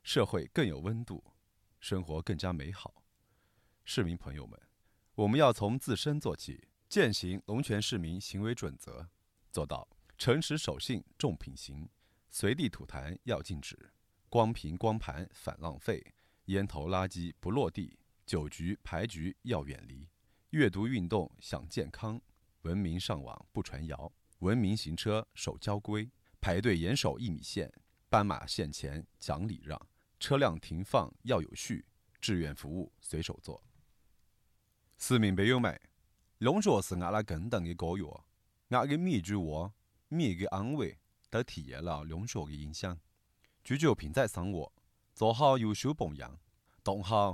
社会更有温度，生活更加美好。市民朋友们，我们要从自身做起，践行龙泉市民行为准则，做到诚实守信重品行，随地吐痰要禁止，光瓶光盘反浪费，烟头垃圾不落地，酒局牌局要远离，阅读运动想健康，文明上网不传谣，文明行车守交规，排队严守1米线，斑马线前讲礼让，车辆停放要有序，志愿服务随手做。市民朋友们，龙泉是阿拉更大的教育，阿的每一句话、每一个安慰，都体现了龙泉的影响。追求平在生活，做好优秀榜样，动好